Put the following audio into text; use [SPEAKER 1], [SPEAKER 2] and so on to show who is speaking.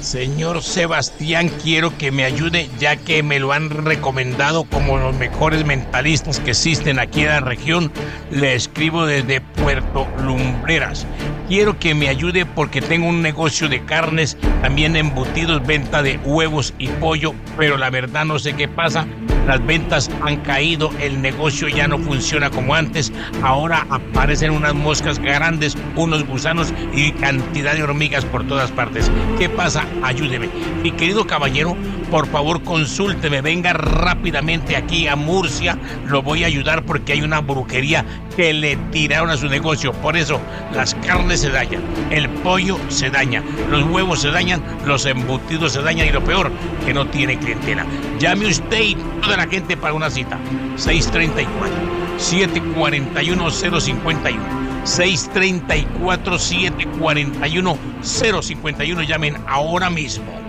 [SPEAKER 1] Señor Sebastián, quiero que me ayude, ya que me lo han recomendado como los mejores mentalistas que existen aquí en la región. Le escribo desde Puerto Lumbreras. Quiero que me ayude porque tengo un negocio de carnes, también embutidos, venta de huevos y pollo, pero la verdad no sé qué pasa. Las ventas han caído, el negocio ya no funciona como antes. Ahora aparecen unas moscas grandes, unos gusanos y cantidad de hormigas por todas partes. ¿Qué pasa? Ayúdeme. Mi querido caballero, por favor consúlteme, venga rápidamente aquí a Murcia. Lo voy a ayudar porque hay una brujería que le tiraron a su negocio. Por eso las carnes se dañan, el pollo se daña, los huevos se dañan, los embutidos se dañan y lo peor, que no tiene clientela. Llame usted y toda la gente para una cita. 634-741-051. 634-741-051. Llamen ahora mismo.